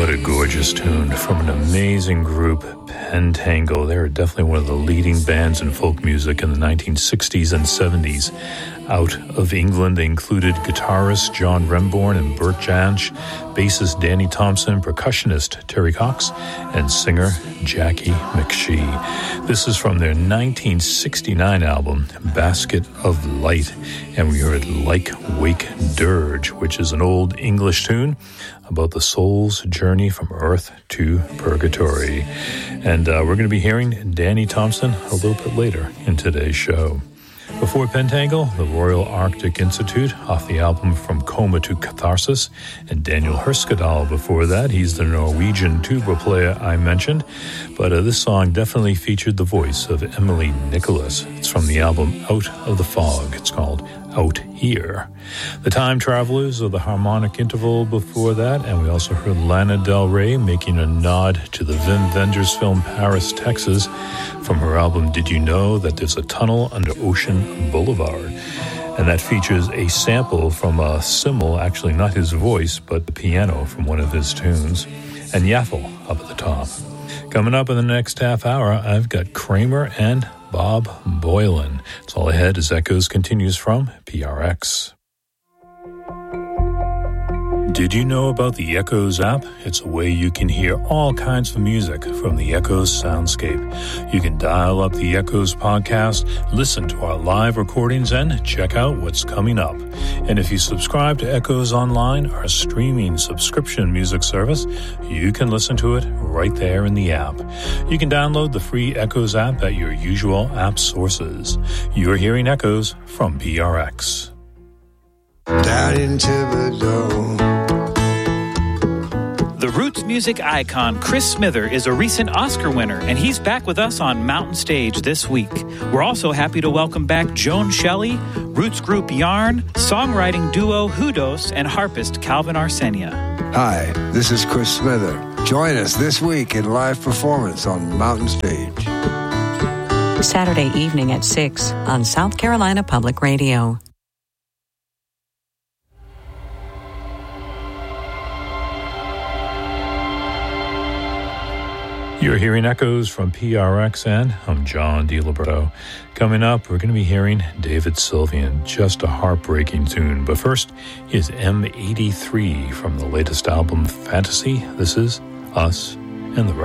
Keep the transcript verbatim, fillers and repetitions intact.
What a gorgeous tune from an amazing group, Pentangle. They were definitely one of the leading bands in folk music in the nineteen sixties and seventies. Out of England, they included guitarist John Renbourn and Bert Jansch, bassist Danny Thompson, percussionist Terry Cox, and singer Jackie McShee. This is from their nineteen sixty-nine album, Basket of Light, and we heard Like Wake Dirge, which is an old English tune about the soul's journey from earth to purgatory. And uh, we're going to be hearing Danny Thompson a little bit later in today's show. Before Pentangle, the Royal Arctic Institute off the album From Coma to Catharsis, and Daniel Herskadal before that. He's the Norwegian tuba player I mentioned, but uh, this song definitely featured the voice of Emily Nicholas. It's from the album Out of the Fog. It's called Out Here. The Time Travelers of the Harmonic Interval before that, and we also heard Lana Del Rey making a nod to the Wim Wenders film Paris, Texas, from her album Did You Know That There's a Tunnel Under Ocean Boulevard? And that features a sample from a cymbal, actually not his voice, but the piano from one of his tunes, and Yaffle up at the top. Coming up in the next half hour, I've got Kramer and Bob Boylan. It's all ahead as Echoes continues from P R X. Did you know about the Echoes app? It's a way you can hear all kinds of music from the Echoes soundscape. You can dial up the Echoes podcast, listen to our live recordings, and check out what's coming up. And if you subscribe to Echoes Online, our streaming subscription music service, you can listen to it right there in the app. You can download the free Echoes app at your usual app sources. You're hearing Echoes from P R X. Down in Thibodeau. The roots music icon Chris Smither is a recent Oscar winner, and he's back with us on Mountain Stage this week. We're also happy to welcome back Joan Shelley, roots group Yarn, songwriting duo Hudos, and harpist Calvin Arsenia. Hi, this is Chris Smither. Join us this week in live performance on Mountain Stage. Saturday evening at six on South Carolina Public Radio. You're hearing Echoes from P R X, and I'm John DiLiberto. Coming up, we're going to be hearing David Sylvian, just a heartbreaking tune. But first is M eighty-three from the latest album, Fantasy. This is Us and the Rest.